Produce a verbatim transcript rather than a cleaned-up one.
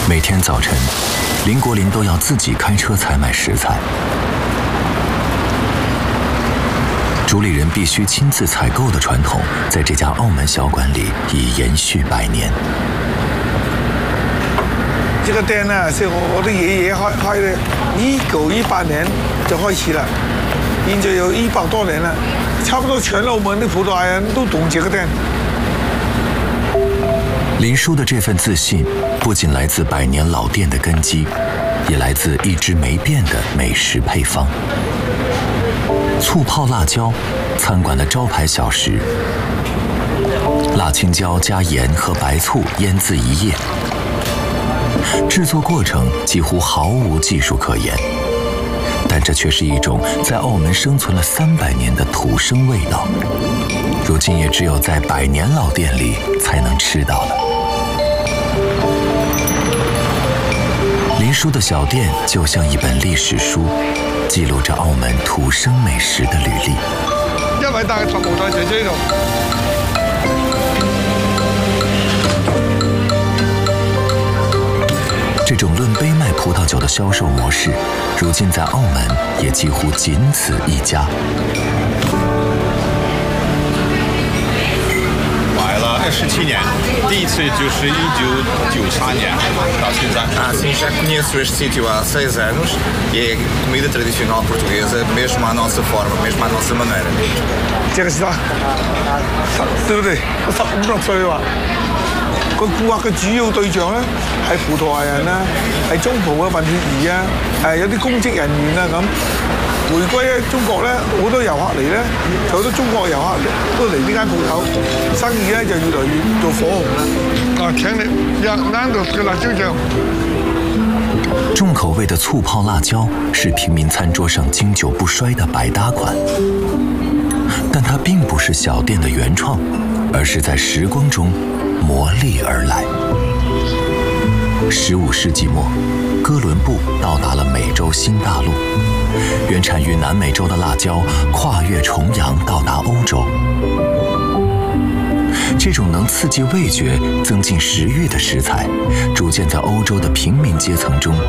每天早晨，林国林都要自己开车采买食材。主理人必须亲自采购的传统，在这家澳门小馆里已延续百年。 这个店呢，是我的爷爷开开的，一九一八年就开始了，现在有一百多年了，差不多全澳门的葡萄牙人都懂这个店。 林叔的这份自信，不仅来自百年老店的根基，也来自一直没变的美食配方。醋泡辣椒，餐馆的招牌小食。辣青椒加盐和白醋腌制一夜，制作过程几乎毫无技术可言，但这却是一种在澳门生存了三百年的土生味道，如今也只有在百年老店里才能吃到了。林叔的小店就像一本历史书，记录着澳门土生美食的履历。 一位大十號台姐姐度。 这种论杯卖葡萄酒的销售模式，如今在澳门也几乎仅此一家。 买了二十七年，第一次就是一九九三年到现在。 Ah, sim, já conheço este sítio há seis anos e é comida tradicional portuguesa, mesmo à nossa forma, mesmo à nossa maneira. 這個是啥？對唔對？十五六歲話。個顧客嘅主要對象咧係葡萄牙人啦，係中葡嘅混血兒啊，誒有啲公職人員啊咁。回歸咧中國咧，好多遊客嚟咧，好多中國遊客都嚟呢間鋪頭，生意咧就越來越做火紅啦。啊，請你一啱度嘅辣椒醬。 重口味的醋泡辣椒是平民餐桌上经久不衰的百搭款，但它并不是小店的原创，而是在时光中磨砺而来。十五世纪末，哥伦布到达了美洲新大陆，原产于南美洲的辣椒跨越重洋到达欧洲。这种能刺激味觉、增进食欲的食材，逐渐在欧洲的平民阶层中